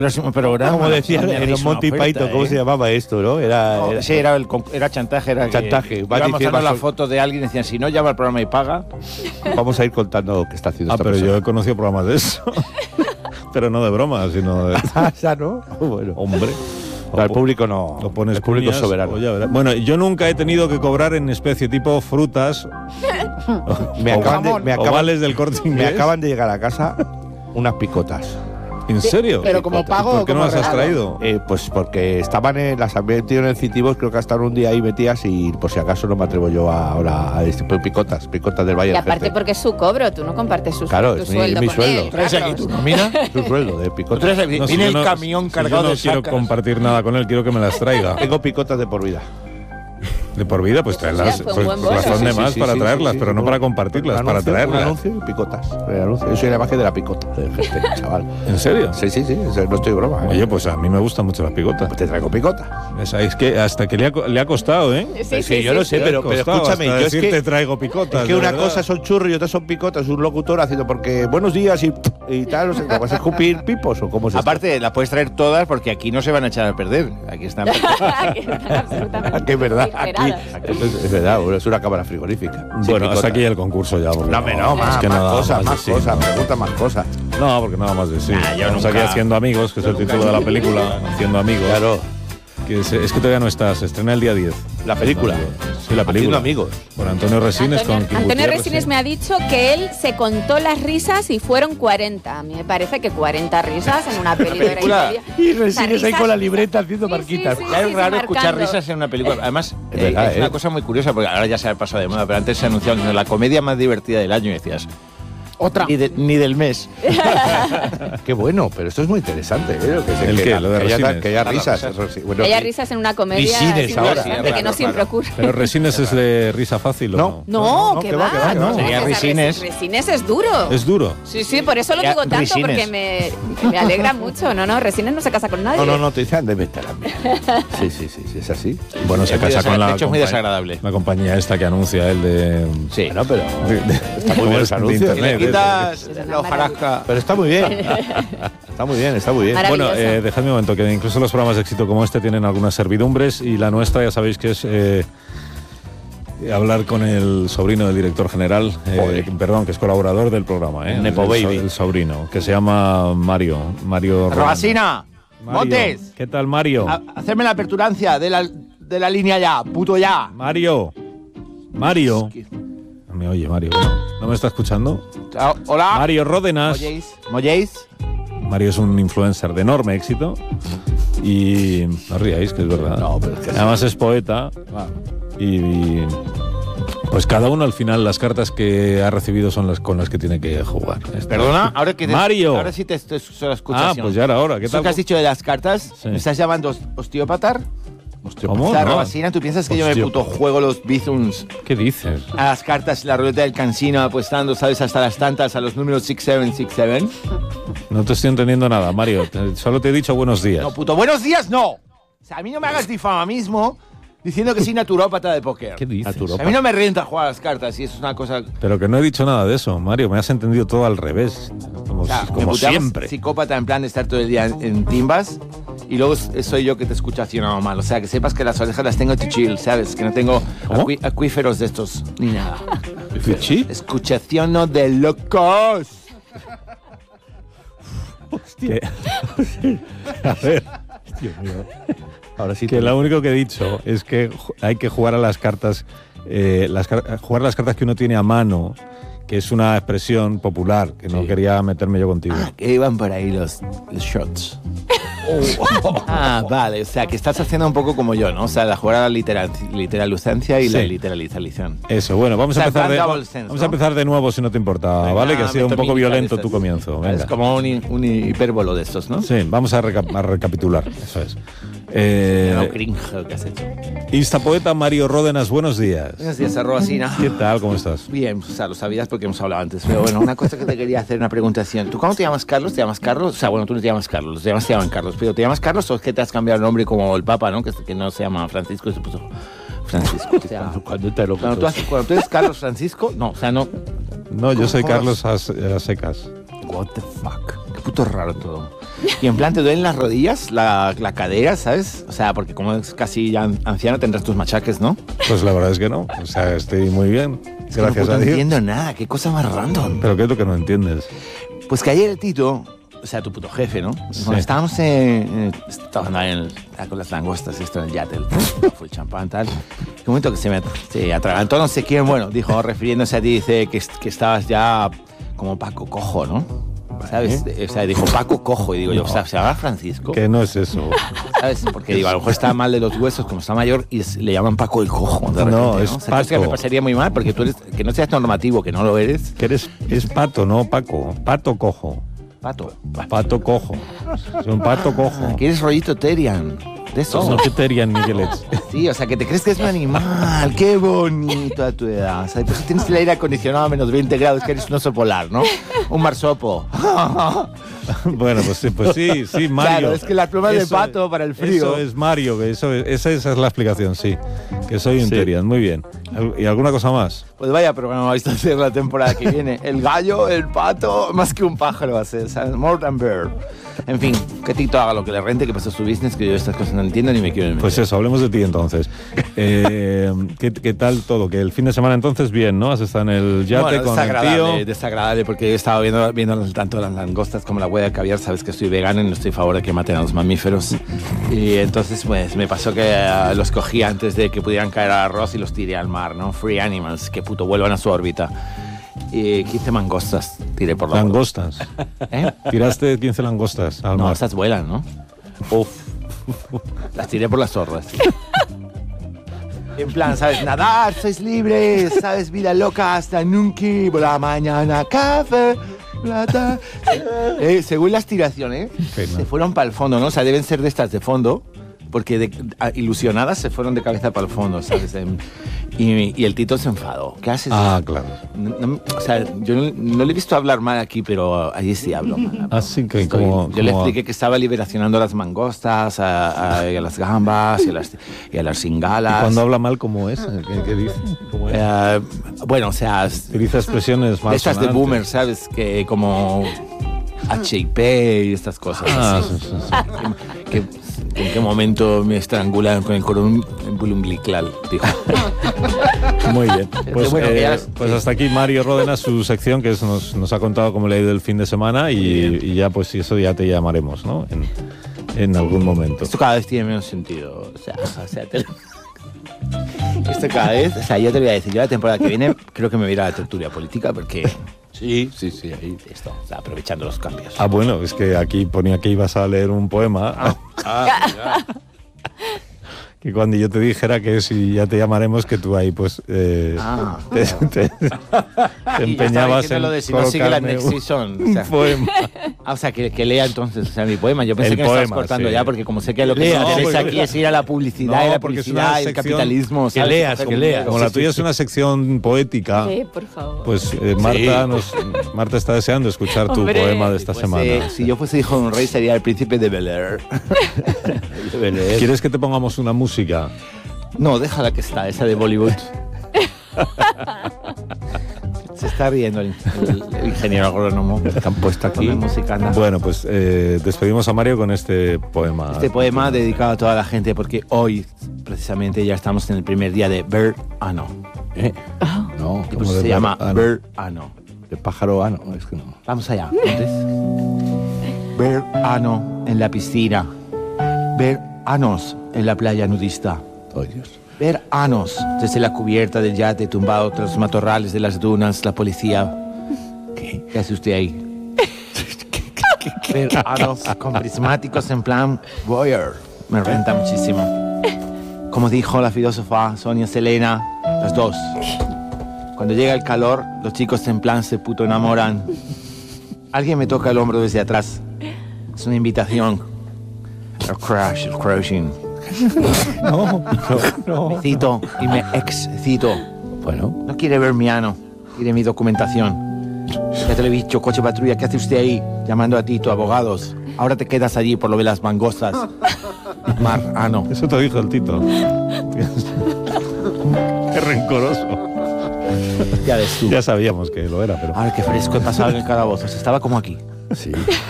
Próximo programa. Como decía en los Monty Python, ¿cómo se llamaba esto, no? Era chantaje. Chantaje. Íbamos mostrando la foto de alguien y decían, si no llama al programa y paga. Vamos a ir contando lo que está haciendo esta pero persona. yo he conocido programas de eso. Pero no de broma, sino de... ¿Ya no? Bueno. Hombre. El público no. Lo pones el público cuñas, soberano. Bueno, yo nunca he tenido que cobrar en especie tipo frutas. Ovales del Corte Inglés. Me acaban de llegar a casa unas picotas. ¿En serio? Pero como pago. ¿Por qué no las has traído? Pues porque estaban las había metido en el Citivos, creo que estaban un día ahí metidas y por si acaso no me atrevo yo ahora a picotas del Valle. Y aparte porque es su cobro, tú no compartes tu es sueldo mi con sueldo. él. ¿Traes aquí tu nómina? Su sueldo de picotas. Viene el camión cargado de sacas. Yo no quiero compartir nada con él, quiero que me las traiga. Tengo picotas de por vida. De por vida, pues traerlas. Fue un buen bollo. Razón de más para traerlas, pero no para compartirlas, para traerlas. Un anuncio y picotas. Yo soy la imagen de la picota, chaval. ¿En serio? Sí, no estoy broma. Oye, pues a mí me gustan mucho las picotas. Pues te traigo picota. Es que hasta que le ha costado, ¿eh? Sí, yo lo sé, pero escúchame, yo es que te traigo picotas. Es que una cosa son churros y otra son picotas. Un locutor haciendo porque buenos días y tal, no sé, ¿vas a escupir pipos o cómo se Aparte, las puedes traer todas porque aquí no se van a echar a perder. Aquí están. Absolutamente. Aquí es verdad, refrigeradas. Es verdad, es una cámara frigorífica. Bueno, hasta aquí el concurso ya. Más cosas, pregunta más cosas. No, porque nada más de sí. Estamos aquí haciendo amigos, que es el título de la película. Haciendo amigos. Claro. Es que todavía no está, se estrena el día 10. ¿La película? Sí, la película. Haciendo amigos. Por Antonio Resines con Kim Antonio Gutiérrez, Resines sí. me ha dicho que él se contó las risas y fueron 40. A mí me parece que 40 risas en una peli de hora y media. Y Resines ahí con la libreta haciendo marquitas. Es raro escuchar risas en una película. Además, es una cosa muy curiosa, porque ahora ya se ha pasado de moda, pero antes se anunciaba como la comedia más divertida del año y decías... Otra. Ni del mes. Qué bueno, pero esto es muy interesante. Lo de Resines. Que haya risas. Que haya risas en una comedia Resines ahora. de que no siempre ocurre. Pero Resines es de risa fácil, ¿o no? No, que va. Sería Resines. Resines es duro. ¿Es duro? Sí, por eso lo digo tanto, Resines. porque me alegra mucho. No, Resines no se casa con nadie. No, te dicen de meter a mí. Sí, es así. Bueno, se casa con la... De hecho, es muy desagradable. La compañía esta que anuncia él de... Sí. Bueno, pero... Está muy bien ese anuncio. Si le quitas la hojarasca. Pero está muy bien. Está muy bien. Bueno, dejadme un momento, que incluso los programas de éxito como este tienen algunas servidumbres y la nuestra ya sabéis que es hablar con el sobrino del director general, que es colaborador del programa, Nepo Baby. El sobrino, que se llama Mario Robasina, Montes. ¿Qué tal, Mario? Hacerme la aperturancia de la línea ya, puto ya. Mario. No me oye, Mario. ¿No me está escuchando? Hola. Mario Ródenas. ¿Molléis? Mario es un influencer de enorme éxito y no ríais, que es verdad. No, pero es que además es poeta y pues cada uno al final las cartas que ha recibido son las con las que tiene que jugar. Perdona, Mario. Ahora sí te escuchas. Pues ya era hora. ¿Qué ¿Eso tal? que has dicho de las cartas? Sí. ¿Me estás llamando osteópata? ¿Cómo? O sea, No. Robasina, ¿tú piensas que yo me puto juego los bizums ¿Qué dices? a las cartas, la ruleta del cansino, apostando, sabes, hasta las tantas, a los números 6767? No te estoy entendiendo nada, Mario. Solo te he dicho buenos días. No, puto, buenos días, no. O sea, a mí no me hagas difamamismo diciendo que soy naturópata de póker. ¿Qué dices? A mí no me renta jugar a las cartas y eso es una cosa... Pero que no he dicho nada de eso, Mario. Me has entendido todo al revés. Como, O sea, como me puteamos siempre. Psicópata en plan de estar todo el día en timbas y luego soy yo que te escucho accionado mal. O sea, que sepas que las orejas las tengo to chill, ¿sabes? Que no tengo acuíferos de estos ni nada. ¿Sí? Escuchaciono de locos. Hostia. A ver. Dios mío. Ahora sí. Que lo único que he dicho es que hay que jugar a las cartas, jugar las cartas que uno tiene a mano, que es una expresión popular, que no quería meterme yo contigo. Que iban por ahí los shots. Vale, o sea, que estás haciendo un poco como yo, ¿no? O sea, la jugar a la literalucencia y la literalización. Eso, bueno, vamos a empezar de nuevo si no te importa, Venga, ¿vale? Que ha sido un poco violento tu sí. comienzo. Venga. Es como un hipérbolo de estos, ¿no? Sí, vamos a recapitular, eso es. No, cringe que has hecho. Instapoeta Mario Ródenas, buenos días. Buenos días, Robasina. ¿Qué tal? ¿Cómo estás? Bien, o sea, lo sabías porque hemos hablado antes. Pero bueno, una cosa que te quería hacer, una preguntación. ¿Tú cómo te llamas, Carlos? ¿Te llamas Carlos? O sea, bueno, tú no te llamas Carlos, los demás te llaman Carlos. Pero ¿te llamas Carlos o es que te has cambiado el nombre como el Papa, ¿no? Que no se llama Francisco y se puso Francisco. O sea, Cuando te lo cuando tú eres Carlos Francisco, no, o sea, no. No, yo soy Carlos a secas. What the fuck. Qué puto raro todo. Y en plan, ¿te duelen las rodillas, la cadera, sabes? O sea, porque como es casi ya anciano tendrás tus machaques, ¿no? Pues la verdad es que no. O sea, estoy muy bien. Es que Gracias no a Dios. entiendo nada, qué cosa más random. ¿Pero qué es lo que no entiendes? Pues que ayer el Tito, o sea, tu puto jefe, ¿no? Sí. Cuando estábamos estaban ahí con las langostas, esto en el yate, el champán, tal. Un momento que se atragantó no sé quién, bueno, dijo, refiriéndose a ti, dice que estabas ya como Paco Cojo, ¿no? ¿Sabes? O sea, dijo Paco Cojo, y digo yo, o sea, ¿se llama Francisco? Que no es eso. ¿Sabes? Porque digo, a lo mejor está mal de los huesos, como está mayor, y le llaman Paco el Cojo. De repente, No, es O sea, cosa que me Paco. pasaría muy mal, porque tú eres, que no seas normativo, que no lo eres. Que es Pato, no Paco. Pato Cojo. Pato. Pato Cojo. Es un Pato Cojo. Que eres rollito Terian. De esos. No, que Terian Miguelets. Sí, o sea, que te crees que es un animal. Qué bonito a tu edad. O sea, pues tienes el aire acondicionado a menos 20 grados, que eres un oso polar, ¿no? Un marsopo. Bueno, pues sí, Mario. Claro, es que las plumas de Eso pato para el frío. Eso es Mario, esa es la explicación, sí. Que soy un Terian, muy bien. ¿Y alguna cosa más? Pues vaya programa vais a hacer la temporada que viene. El gallo, el pato, más que un pájaro va a ser. O sea, more than bird. En fin, que Tito haga lo que le rente, que pasa su business, que yo estas cosas no entiendo ni me quiero meter. Pues eso, hablemos de ti entonces. ¿Qué tal todo? Que el fin de semana entonces bien, ¿no? Has estado en el yate con el tío. Desagradable, porque he estado viendo tanto las langostas como la hueá de caviar. Sabes que estoy vegano y no estoy a favor de que maten a los mamíferos. Y entonces, pues, me pasó que los cogí antes de que pudieran caer al arroz y los tiré al mar, ¿no? Free animals, que puto vuelvan a su órbita. Y 15 mangostas tiré por la Langostas. ¿Eh? Tiraste 15 langostas al No, mar. estas vuelan, ¿no? Uf. Las tiré por las sordas. En plan, ¿sabes? Nadar, sois libres, ¿sabes? Vida loca hasta nunca, por la mañana, café, plata. Según las tiraciones, Pena. se fueron para el fondo, ¿no? O sea, deben ser de estas de fondo, porque ilusionadas se fueron de cabeza para el fondo, ¿sabes? Y el Tito se enfadó. ¿Qué haces? Ah, claro. O sea, yo no le he visto hablar mal aquí, pero allí sí hablo mal. Así que Yo le expliqué que estaba liberacionando a las mangostas, a las gambas y a las cingalas. Cuando habla mal, ¿cómo es? ¿Qué dice? ¿Cómo es? Bueno, o sea, Utiliza expresiones más de estas de sonantes. boomer, ¿sabes? Que como H.I.P. y estas cosas. Ah, así. sí, sí, sí. ¿En qué momento me estrangulan con el cordón umbilical? Dijo. Muy bien. Pues, bueno, que ya- pues hasta aquí Mario Ródena, su sección, que nos ha contado cómo le ha ido el fin de semana y ya, pues eso ya te llamaremos, ¿no? En algún momento. Esto cada vez tiene menos sentido. O sea esto cada vez... O sea, yo te voy a decir, yo la temporada que viene creo que me voy a ir a la tertulia política porque... Sí, ahí. Esto, o sea, aprovechando los cambios. Ah, bueno, es que aquí ponía que ibas a leer un poema. Que cuando yo te dijera que si ya te llamaremos, que tú ahí pues te empeñabas en lo de si no sigue la colocarme next season. O un sea, poema. o sea, que lea entonces, o sea, mi poema. Yo pensé El que me estabas poema, cortando sí. ya, porque como sé que lo que Lea, me interesa porque- aquí es ir a la publicidad, No, y la porque es publicidad, una y el sección- capitalismo. que ¿sabes? leas, Coger que un leas. libro. Como la tuya es una sección poética, Sí, por favor. pues Marta está deseando escuchar tu Hombre. poema de esta Pues, semana. si yo fuese hijo de un rey, sería el príncipe de Bel-Air. ¿Quieres que te pongamos una música? No, déjala que está, esa de Bollywood. Se está riendo el ingeniero agrónomo. Que han puesto aquí. Ponme música, anda. Bueno, pues despedimos a Mario con este poema. Este poema dedicado a toda la gente porque hoy, precisamente, ya estamos en el primer día de verano. No, Pues se llama verano. de pájaro ano, es que no. Vamos allá. Entonces, verano en la piscina. Veranos en la playa nudista. Oh, Dios. Veranos desde la cubierta del yate tumbado tras los matorrales de las dunas, la policía. ¿Qué hace usted ahí? Veranos con prismáticos en plan voyeur. Me renta muchísimo. Como dijo la filósofa Sonia Selena, las dos. Cuando llega el calor, los chicos en plan se puto enamoran. Alguien me toca el hombro desde atrás. Es una invitación. El crash, el crashing. Me cito y me excito. Bueno, No quiere ver mi ano, quiere mi documentación. Ya te lo he dicho, coche patrulla, ¿qué hace usted ahí? Llamando a Tito, abogados. Ahora te quedas allí por lo de las mangostas. Mar, ano. Eso te dijo el Tito. Qué rencoroso. Ya ves tú. Ya sabíamos que lo era, pero... Ahora qué fresco he pasado en el calabozo. Estaba como aquí. sí.